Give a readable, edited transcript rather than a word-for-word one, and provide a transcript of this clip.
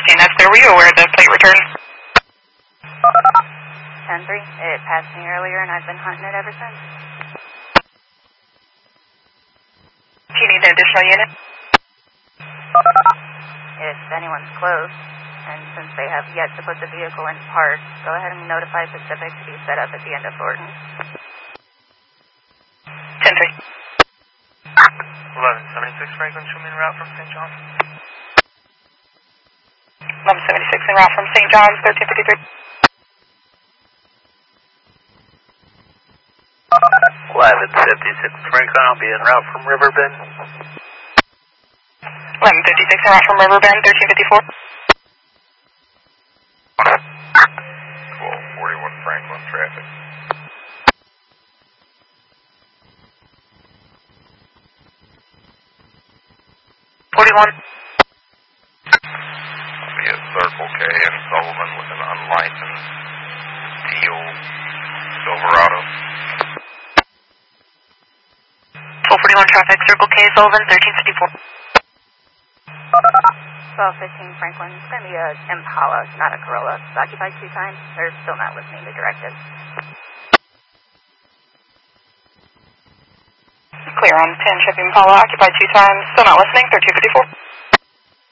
that's clear. Were you aware of the plate return? 10-3. It passed me earlier and I've been hunting it ever since. Do you need an additional unit? If anyone's close, and since they have yet to put the vehicle in park, go ahead and notify Pacific to be set up at the end of Thornton. 10-3. 1176 Franklin, show me en route from St. John's. 1176 en route from St. John's, 1353. 1156 Franklin, I'll be en route from Riverbend. 1156 en route from Riverbend, 1354. 1241 Franklin, traffic. 41. I'll be at Circle K in Sullivan with an unlicensed teal Silverado. 1241 traffic, Circle K, Sullivan, 1354. 1215 Franklin. It's going to be a Impala, not a Corolla. It's occupied 2 times. They're still not listening to directives. Clear on 10 shipping Impala, occupied 2 times, still not listening, 1354.